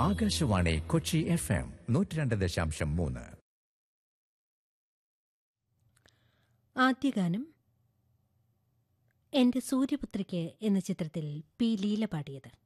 Akashvani Kochi FM 102.3. ആദ്യഗാനം എന്റെ സൂര്യപുത്രിക്ക് എന്ന ചിത്രത്തിൽ പി ലീല പാടിയത്.